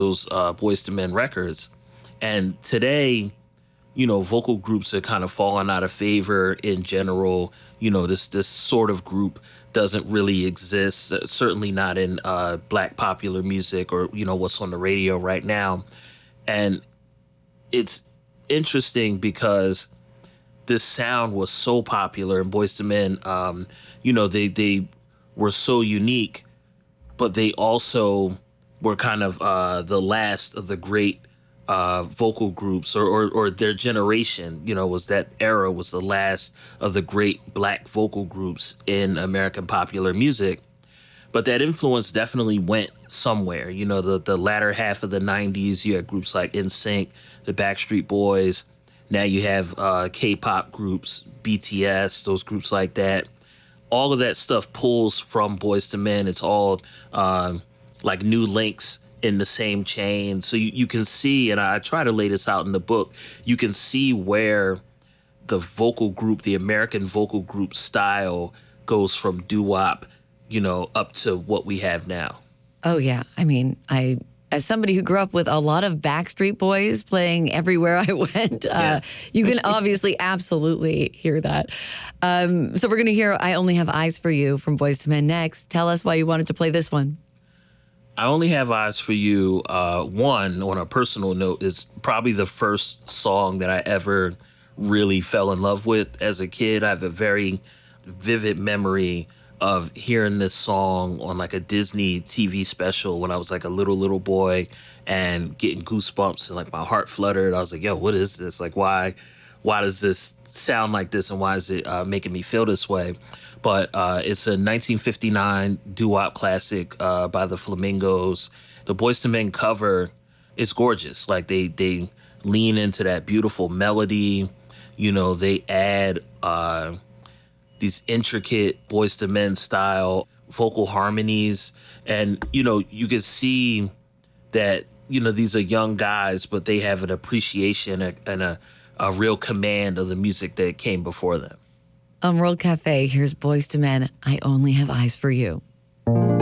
those Boyz II Men records. And today, vocal groups are kind of fallen out of favor in general. This sort of group doesn't really exist. Certainly not in black popular music or what's on the radio right now. And it's interesting because this sound was so popular, and Boyz II Men, they were so unique, but they also were kind of the last of the great vocal groups, or their generation, was that era was the last of the great black vocal groups in American popular music. But that influence definitely went somewhere. The latter half of the 90s, you had groups like NSYNC, the Backstreet Boys. Now you have K-pop groups, BTS, those groups like that. All of that stuff pulls from Boyz II Men. It's all like new links in the same chain. So you can see, and I try to lay this out in the book, you can see where the vocal group, the American vocal group style goes from doo-wop, up to what we have now. Oh, yeah. I mean, as somebody who grew up with a lot of Backstreet Boys playing everywhere I went, you can obviously absolutely hear that. So we're going to hear I Only Have Eyes for You from Boyz II Men next. Tell us why you wanted to play this one. I Only Have Eyes for You, one, on a personal note, is probably the first song that I ever really fell in love with as a kid. I have a very vivid memory of hearing this song on like a Disney TV special when I was like a little boy and getting goosebumps and like my heart fluttered. I was like, yo, what is this? Like, why does this sound like this, and why is it making me feel this way? But it's a 1959 doo-wop classic by the Flamingos. The Boyz II Men cover is gorgeous. Like they lean into that beautiful melody. They add these intricate Boyz II Men style vocal harmonies. And, you can see that, these are young guys, but they have an appreciation and a real command of the music that came before them. On World Cafe, here's Boyz II Men, I Only Have Eyes for You.